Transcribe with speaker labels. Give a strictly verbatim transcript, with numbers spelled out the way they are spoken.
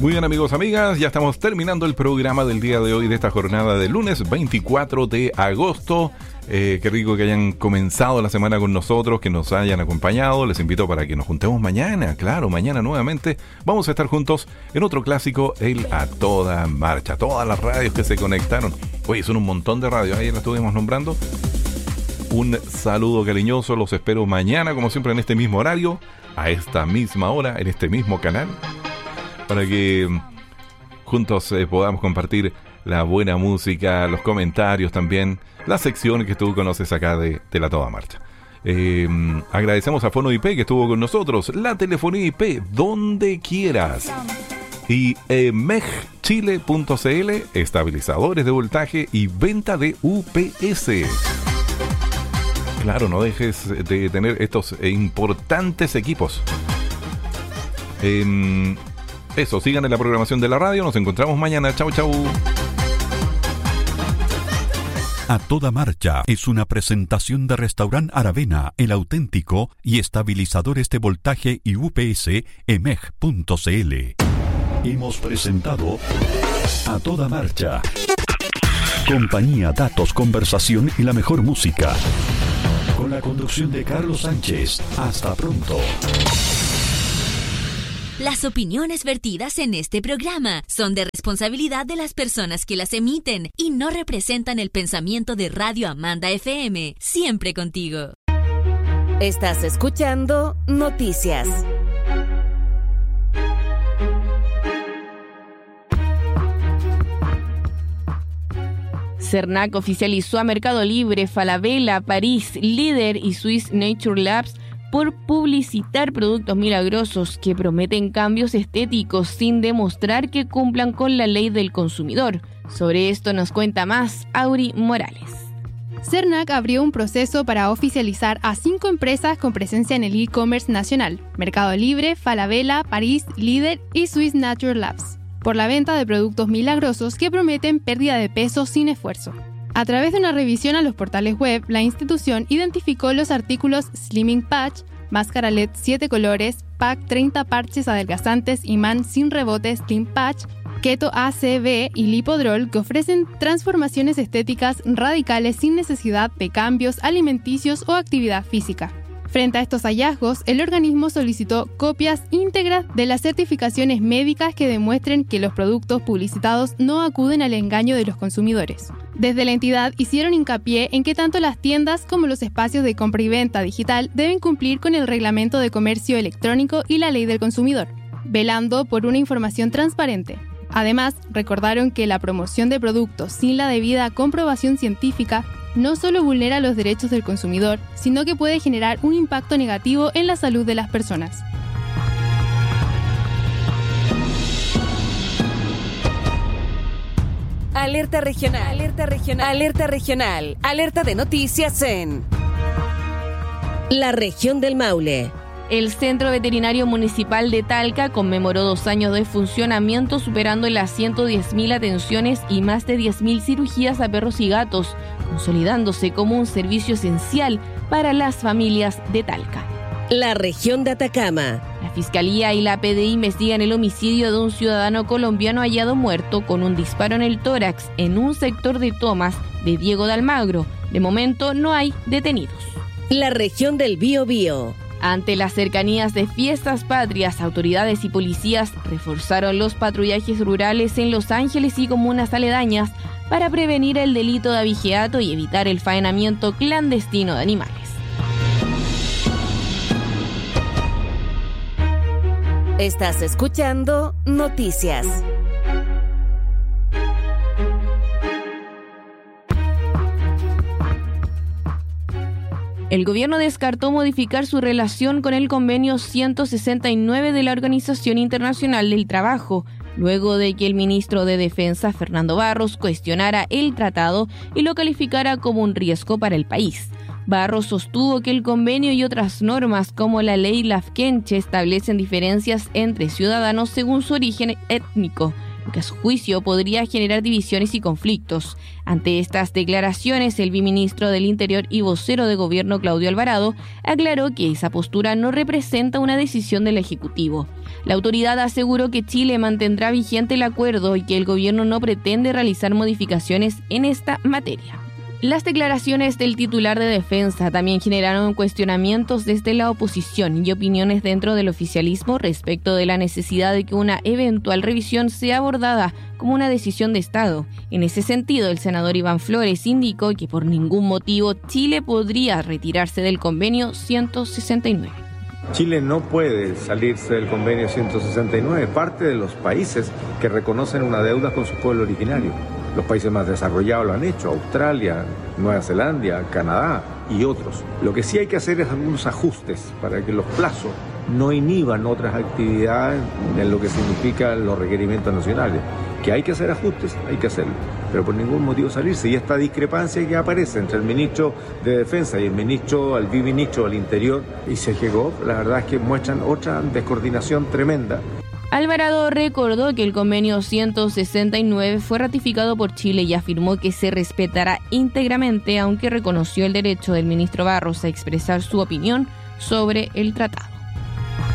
Speaker 1: Muy bien, amigos, amigas, ya estamos terminando el programa del día de hoy, de esta jornada de lunes veinticuatro de agosto. Eh, qué rico que hayan comenzado la semana con nosotros, que nos hayan acompañado. Les invito para que nos juntemos mañana, claro, mañana nuevamente. Vamos a estar juntos en otro clásico, el A Toda Marcha. Todas las radios que se conectaron. Oye, son un montón de radios, ayer las estuvimos nombrando. Un saludo cariñoso, los espero mañana, como siempre, en este mismo horario, a esta misma hora, en este mismo canal, para que juntos eh, podamos compartir la buena música, los comentarios también, las secciones que tú conoces acá de, de La Toda Marcha. Eh, agradecemos a Fono I P que estuvo con nosotros, la telefonía I P, donde quieras. Y E M E G Chile punto C L, estabilizadores de voltaje y venta de U P S. Claro, no dejes de tener estos importantes equipos. Eh, Eso, sigan en la programación de la radio. Nos encontramos mañana. Chau, chau.
Speaker 2: A Toda Marcha es una presentación de Restaurant Aravena, El Auténtico, y estabilizadores de voltaje y U P S E M E G punto C L. Hemos presentado A Toda Marcha. Compañía, datos, conversación y la mejor música. Con la conducción de Carlos Sánchez. Hasta pronto.
Speaker 3: Las opiniones vertidas en este programa son de responsabilidad de las personas que las emiten y no representan el pensamiento de Radio Amanda F M, siempre contigo.
Speaker 4: Estás escuchando Noticias.
Speaker 5: Cernac oficializó a Mercado Libre, Falabella, París, Líder y Swiss Nature Labs por publicitar productos milagrosos que prometen cambios estéticos sin demostrar que cumplan con la ley del consumidor. Sobre esto nos cuenta más Auri Morales.
Speaker 6: Cernac abrió un proceso para oficializar a cinco empresas con presencia en el e-commerce nacional: Mercado Libre, Falabella, París, Líder y Swiss Nature Labs, por la venta de productos milagrosos que prometen pérdida de peso sin esfuerzo. A través de una revisión a los portales web, la institución identificó los artículos Slimming Patch, máscara L E D siete colores, Pack treinta parches adelgazantes, imán sin rebote Slim Patch, Keto A C V y Lipodrol, que ofrecen transformaciones estéticas radicales sin necesidad de cambios alimenticios o actividad física. Frente a estos hallazgos, el organismo solicitó copias íntegras de las certificaciones médicas que demuestren que los productos publicitados no acuden al engaño de los consumidores. Desde la entidad hicieron hincapié en que tanto las tiendas como los espacios de compra y venta digital deben cumplir con el Reglamento de Comercio Electrónico y la Ley del Consumidor, velando por una información transparente. Además, recordaron que la promoción de productos sin la debida comprobación científica no solo vulnera los derechos del consumidor, sino que puede generar un impacto negativo en la salud de las personas.
Speaker 4: Alerta regional, alerta regional, alerta regional, alerta de noticias en la región del Maule.
Speaker 5: El Centro Veterinario Municipal de Talca conmemoró dos años de funcionamiento, superando las ciento diez mil atenciones y más de diez mil cirugías a perros y gatos, consolidándose como un servicio esencial para las familias de Talca.
Speaker 4: La región de Atacama.
Speaker 5: La Fiscalía y la P D I investigan el homicidio de un ciudadano colombiano hallado muerto con un disparo en el tórax en un sector de Tomas de Diego de Almagro. De momento no hay detenidos.
Speaker 4: La región del Biobío.
Speaker 5: Ante las cercanías de fiestas patrias, autoridades y policías reforzaron los patrullajes rurales en Los Ángeles y comunas aledañas para prevenir el delito de abigeato y evitar el faenamiento clandestino de animales.
Speaker 4: Estás escuchando Noticias.
Speaker 5: El gobierno descartó modificar su relación con el convenio ciento sesenta y nueve de la Organización Internacional del Trabajo, luego de que el ministro de Defensa, Fernando Barros, cuestionara el tratado y lo calificara como un riesgo para el país. Barros sostuvo que el convenio y otras normas como la ley Lafkenche establecen diferencias entre ciudadanos según su origen étnico, lo que a su juicio podría generar divisiones y conflictos. Ante estas declaraciones, el viceministro del Interior y vocero de gobierno Claudio Alvarado aclaró que esa postura no representa una decisión del Ejecutivo. La autoridad aseguró que Chile mantendrá vigente el acuerdo y que el gobierno no pretende realizar modificaciones en esta materia. Las declaraciones del titular de Defensa también generaron cuestionamientos desde la oposición y opiniones dentro del oficialismo respecto de la necesidad de que una eventual revisión sea abordada como una decisión de Estado. En ese sentido, el senador Iván Flores indicó que por ningún motivo Chile podría retirarse del convenio ciento sesenta y nueve.
Speaker 7: Chile no puede salirse del convenio ciento sesenta y nueve, parte de los países que reconocen una deuda con su pueblo originario. Los países más desarrollados lo han hecho, Australia, Nueva Zelanda, Canadá y otros. Lo que sí hay que hacer es algunos ajustes para que los plazos no inhiban otras actividades en lo que significan los requerimientos nacionales. Que hay que hacer ajustes, hay que hacerlo, pero por ningún motivo salirse. Y esta discrepancia que aparece entre el ministro de Defensa y el ministro, el viceministro del Interior y Segegov, la verdad es que muestran otra descoordinación tremenda.
Speaker 5: Alvarado recordó que el convenio ciento sesenta y nueve fue ratificado por Chile y afirmó que se respetará íntegramente, aunque reconoció el derecho del ministro Barros a expresar su opinión sobre el tratado.